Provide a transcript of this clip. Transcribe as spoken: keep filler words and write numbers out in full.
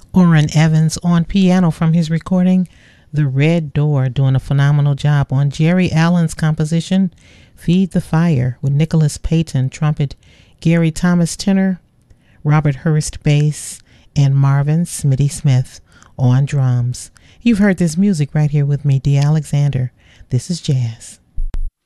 Orrin Evans on piano from his recording The Red Door, doing a phenomenal job on Jerry Allen's composition Feed the Fire, with Nicholas Payton trumpet, Gary Thomas tenor, Robert Hurst bass, and Marvin Smitty Smith on drums. You've heard this music right here with me, Dee Alexander. This is jazz.